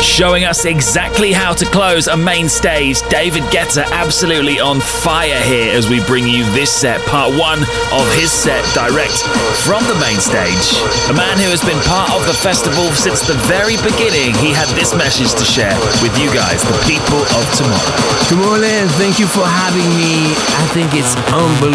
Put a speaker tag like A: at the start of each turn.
A: Showing us exactly how to close a main stage, David Guetta absolutely on fire here as we bring you this set, part one of his set direct from the main stage. A man who has been part of the festival since the very beginning. He had this message to share with you guys, the people of Tomorrow.
B: Tomorrowland, thank you for having me. I think it's unbelievable.